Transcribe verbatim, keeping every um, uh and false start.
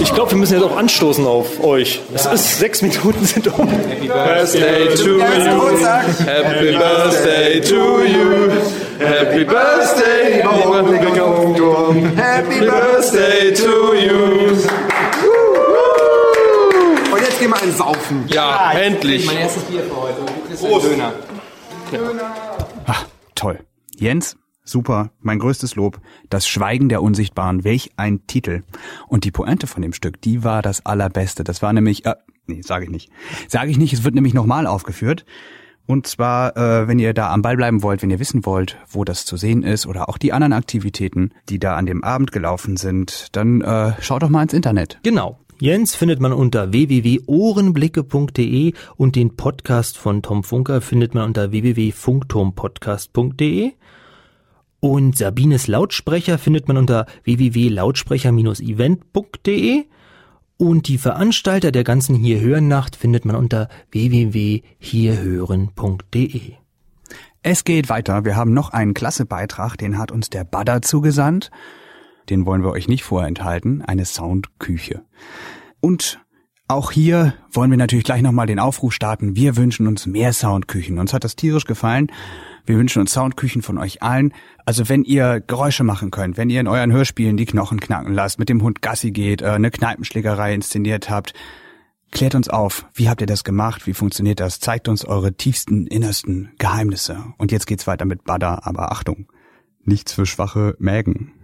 ich glaube, wir müssen jetzt auch anstoßen auf euch. Es ist sechs Minuten sind um. Happy Birthday to you. Happy Birthday to you. Happy Birthday, Happy Birthday to you. Und jetzt gehen wir einen saufen. Ja, ja endlich. Mein erstes Bier für heute. Du kriegst einen Döner. Döner. Ach, toll. Jens, super, mein größtes Lob. Das Schweigen der Unsichtbaren, welch ein Titel. Und die Pointe von dem Stück, die war das Allerbeste. Das war nämlich, äh, nee, sage ich nicht. Sage ich nicht, es wird nämlich nochmal aufgeführt. Und zwar, äh, wenn ihr da am Ball bleiben wollt, wenn ihr wissen wollt, wo das zu sehen ist oder auch die anderen Aktivitäten, die da an dem Abend gelaufen sind, dann äh, schaut doch mal ins Internet. Genau. Jens findet man unter w w w punkt ohrenblicke punkt d e und den Podcast von Tom Funker findet man unter w w w punkt funkturmpodcast punkt d e. Und Sabines Lautsprecher findet man unter w w w punkt lautsprecher Bindestrich event punkt d e. Und die Veranstalter der ganzen Hier-Hören-Nacht findet man unter w w w punkt hierhören punkt d e. Es geht weiter. Wir haben noch einen klasse Beitrag, den hat uns der Badder zugesandt. Den wollen wir euch nicht vorenthalten. Eine Soundküche. Und auch hier wollen wir natürlich gleich nochmal den Aufruf starten. Wir wünschen uns mehr Soundküchen. Uns hat das tierisch gefallen. Wir wünschen uns Soundküchen von euch allen. Also wenn ihr Geräusche machen könnt, wenn ihr in euren Hörspielen die Knochen knacken lasst, mit dem Hund Gassi geht, eine Kneipenschlägerei inszeniert habt, klärt uns auf. Wie habt ihr das gemacht? Wie funktioniert das? Zeigt uns eure tiefsten, innersten Geheimnisse. Und jetzt geht's weiter mit Badder. Aber Achtung, nichts für schwache Mägen.